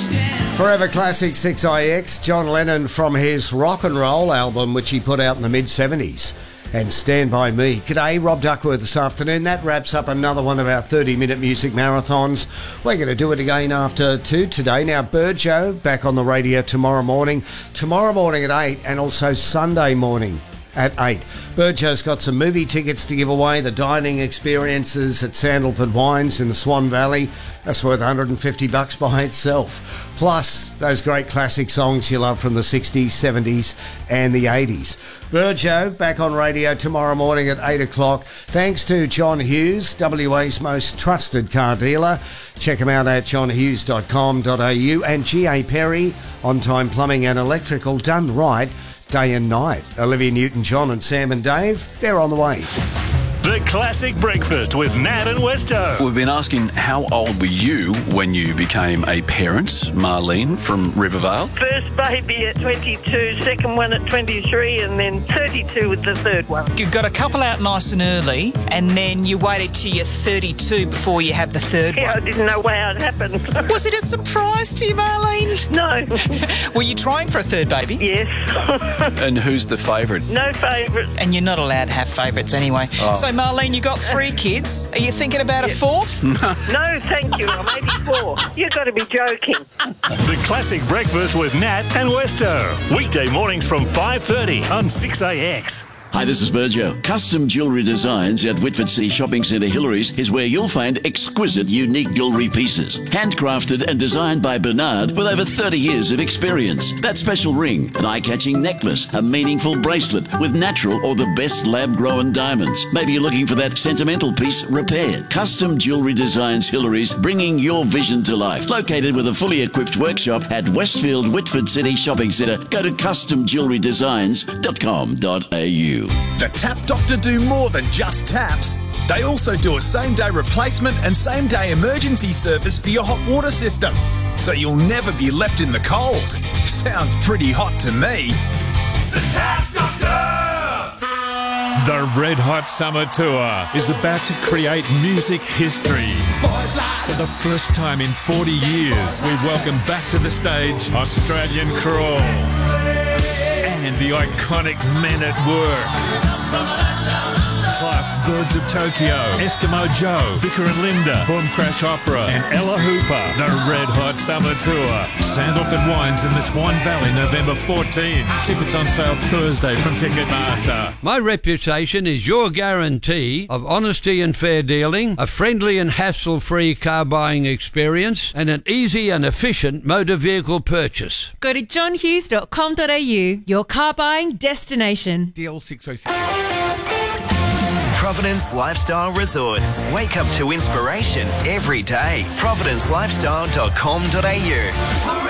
Forever Classic 6IX, John Lennon from his Rock and Roll album, which he put out in the mid-70s. And Stand By Me. G'day, Rob Duckworth this afternoon. That wraps up another one of our 30-minute music marathons. We're going to do it again after 2 today. Now, Burjo back on the radio tomorrow morning at 8, and also Sunday morning at 8. Burjo's got some movie tickets to give away, the dining experiences at Sandalford Wines in the Swan Valley. That's worth $150 by itself. Plus, those great classic songs you love from the 60s, 70s and the 80s. Burjo back on radio tomorrow morning at 8 o'clock. Thanks to John Hughes, WA's most trusted car dealer. Check him out at johnhughes.com.au. And G.A. Perry, On Time Plumbing and Electrical, done right day and night. Olivia Newton-John and Sam and Dave, they're on the way. The Classic Breakfast with Nat and Westo. We've been asking, how old were you when you became a parent? Marlene from Rivervale. First baby at 22, second one at 23, and then 32 with the third one. You got a couple out nice and early, and then you waited till you're 32 before you have the third Yeah, one. I didn't know how it happened. Was it a surprise to you, Marlene? No. Were you trying for a third baby? Yes. And who's the favourite? No favourite. And you're not allowed to have favourites anyway. Oh. So, Marlene, you got 3 kids. Are you thinking about a fourth? No, thank you. I'm 84. You've got to be joking. The Classic Breakfast with Nat and Westo. Weekday mornings from 5:30 on 6AX. Hi, this is Burjo. Custom Jewellery Designs at Whitford City Shopping Centre Hillary's is where you'll find exquisite, unique jewellery pieces. Handcrafted and designed by Bernard with over 30 years of experience. That special ring, an eye-catching necklace, a meaningful bracelet with natural or the best lab-grown diamonds. Maybe you're looking for that sentimental piece repaired. Custom Jewellery Designs Hillary's, bringing your vision to life. Located with a fully equipped workshop at Westfield Whitford City Shopping Centre. Go to customjewellerydesigns.com.au. The Tap Doctor do more than just taps. They also do a same-day replacement and same-day emergency service for your hot water system, so you'll never be left in the cold. Sounds pretty hot to me. The Tap Doctor! The Red Hot Summer Tour is about to create music history. For the first time in 40 years, we welcome back to the stage Australian Crawl and the iconic Men at Work. Plus Birds of Tokyo, Eskimo Joe, Vicar and Linda, Boom Crash Opera, and Ella Hooper. The Red Hot Summer Tour. Sandalford Wines in the Swan Valley, November 14. Tickets on sale Thursday from Ticketmaster. My reputation is your guarantee of honesty and fair dealing, a friendly and hassle-free car buying experience, and an easy and efficient motor vehicle purchase. Go to johnhughes.com.au, your car buying destination. DL 606. Providence Lifestyle Resorts. Wake up to inspiration every day. providencelifestyle.com.au.